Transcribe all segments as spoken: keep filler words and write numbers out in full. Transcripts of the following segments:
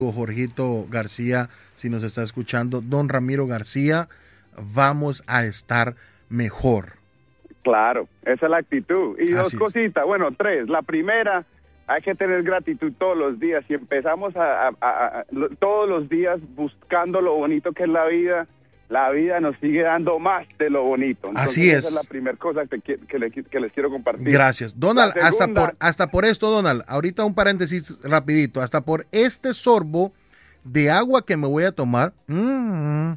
Jorgito García, si nos está escuchando, don Ramiro García, vamos a estar mejor. Claro, esa es la actitud. Y Así dos es. cositas, bueno, tres. La primera, hay que tener gratitud todos los días. Si empezamos a, a- a- a- lo- todos los días buscando lo bonito que es la vida, la vida nos sigue dando más de lo bonito. Entonces, Así es. Esa es la primera cosa que, que, que le- que les quiero compartir. Gracias. Donald, La hasta segunda- por, hasta por esto, Donald, ahorita un paréntesis rapidito, hasta por este sorbo de agua que me voy a tomar. mm,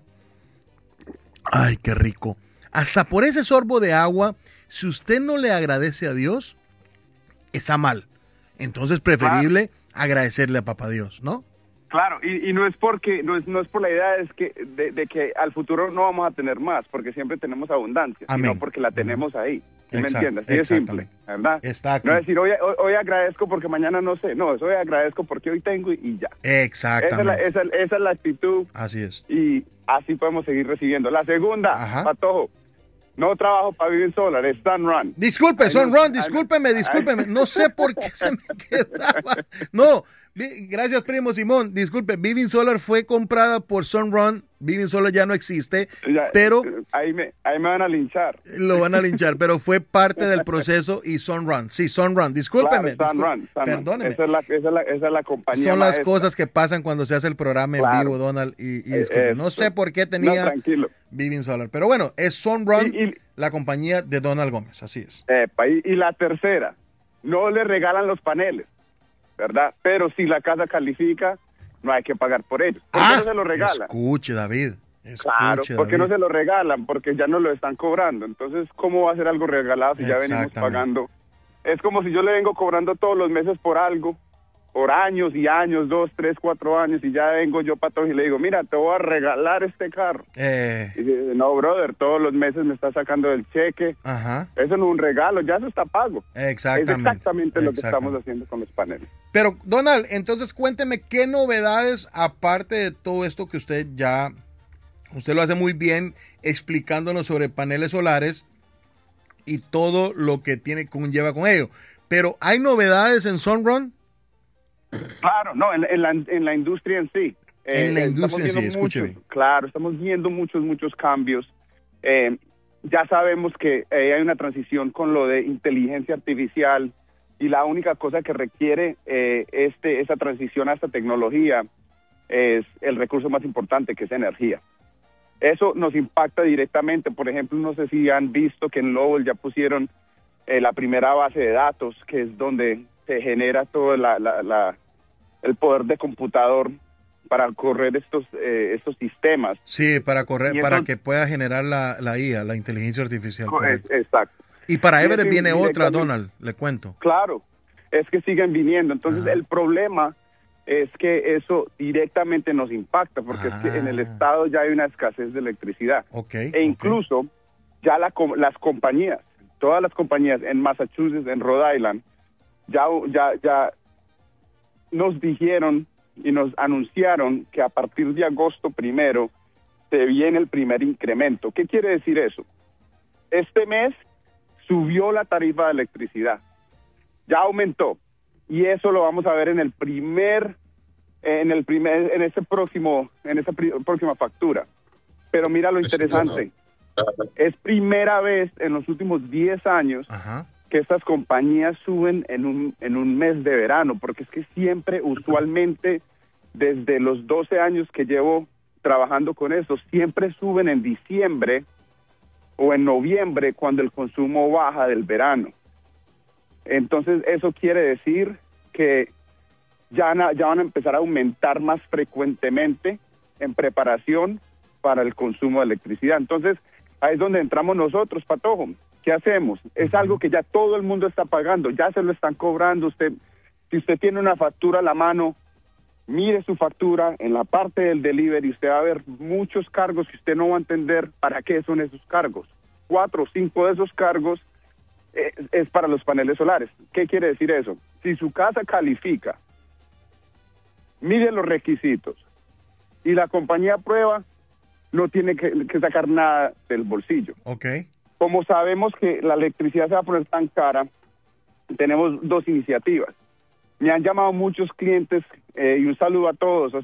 ay, qué rico. Hasta por ese sorbo de agua, si usted no le agradece a Dios, está mal. Entonces, preferible agradecerle a Papá Dios, ¿no? Claro, y, y no es porque, no es, no es por la idea es que de, de que al futuro no vamos a tener más, porque siempre tenemos abundancia, Amén. sino porque la tenemos ahí. ¿Sí me Exacto, entiendes? Así de simple, exactamente. ¿verdad? Está aquí. No es decir, hoy, hoy, hoy agradezco porque mañana no sé. No, es hoy agradezco porque hoy tengo y, y ya. Esa es, Exactamente. la, esa, esa es la actitud Así es. y así podemos seguir recibiendo. La segunda, Ajá. Patojo, no trabajo para vivir solar, es Sun Run. Disculpe, Ay, Son no, Ron, ay, no. discúlpeme, Ay. discúlpeme. No sé por qué se me quedaba. No, vi- gracias, primo Simón. Disculpe, Vivint Solar fue comprada por Sunrun. Vivint Solar ya no existe, Ya, pero ahí me, ahí me van a linchar. lo van a linchar, pero fue parte del proceso y Sunrun. Sí, Sunrun. Discúlpeme. Claro, Sun discúlpeme, Run, Sun Run. Perdóneme. Esa es la, esa es la, esa es la compañía Son las maestra. cosas que pasan cuando se hace el programa en Claro. vivo, Donald. Y, y Eh, disculpe, no eso. sé por qué No, tenía tranquilo. Vivint Solar. Pero bueno, es Sunrun, Y- y- la compañía de Donald Gómez. Así es. Epa, y, y la tercera, no le regalan los paneles, ¿verdad? Pero si la casa califica, no hay que pagar por ellos. ¿Por qué no se lo regalan? Escuche, David. Escuche, Claro, ¿por qué no David. se lo regalan? Porque ya no lo están cobrando. Entonces, ¿cómo va a ser algo regalado si ya venimos Exactamente. pagando? Es como si yo le vengo cobrando todos los meses por algo, por años y años, dos, tres, cuatro años, y ya vengo yo, Pato, y le digo, mira, te voy a regalar este carro. Eh, Y dice, no, brother, todos los meses me está sacando del cheque. ajá, Eso no es un regalo, ya eso está pago. exactamente. Es exactamente lo que exactamente. estamos haciendo con los paneles. Pero, Donald, entonces cuénteme qué novedades, aparte de todo esto que usted ya, usted lo hace muy bien explicándonos sobre paneles solares y todo lo que tiene conlleva con ello. Pero, ¿hay novedades en Sunrun? Claro, no, en, en la, en la industria en sí. En la eh, industria estamos en sí, viendo muchos, escúcheme. claro, estamos viendo muchos, muchos cambios. Eh, ya sabemos que eh, hay una transición con lo de inteligencia artificial y la única cosa que requiere eh, este esa transición a esta tecnología es el recurso más importante, que es energía. Eso nos impacta directamente. Por ejemplo, no sé si han visto que en Lowell ya pusieron eh, la primera base de datos, que es donde se genera todo la, la, la, el poder de computador para correr estos eh, estos sistemas. Sí, para correr, Y para eso- que pueda generar la, la I A, la inteligencia artificial. Co- es- correcto. exacto. Y para y Everett eso viene otra, indirectamente- Donald, le cuento. Claro, es que siguen viniendo. Entonces, Ajá. el problema es que eso directamente nos impacta, porque es que en el Ah. estado ya hay una escasez de electricidad. Ok. E ok. incluso ya la, com- las compañías, todas las compañías en Massachusetts, en Rhode Island, ya, ya, ya nos dijeron y nos anunciaron que a partir de agosto primero se viene el primer incremento. ¿Qué quiere decir eso? Este mes subió la tarifa de electricidad, ya aumentó, y eso lo vamos a ver en el primer, en el primer, en ese próximo, en esa pri- próxima factura. Pero mira lo interesante, es primera vez en los últimos diez años Ajá. que estas compañías suben en un, en un mes de verano, porque es que siempre, usualmente, desde los doce años que llevo trabajando con eso, siempre suben en diciembre o en noviembre cuando el consumo baja del verano. Entonces, eso quiere decir que ya, na- ya van a empezar a aumentar más frecuentemente en preparación para el consumo de electricidad. Entonces, ahí es donde entramos nosotros, Patojo. ¿Qué hacemos? Es algo que ya todo el mundo está pagando, ya se lo están cobrando. Usted, si usted tiene una factura a la mano, mire su factura en la parte del delivery, usted va a ver muchos cargos que usted no va a entender para qué son esos cargos. Cuatro o cinco de esos cargos eh, es para los paneles solares. ¿Qué quiere decir eso? Si su casa califica, mire los requisitos y la compañía aprueba, no tiene que, que sacar nada del bolsillo. Ok. Como sabemos que la electricidad se va a poner tan cara, tenemos dos iniciativas. me han llamado muchos clientes eh, y un saludo a todos.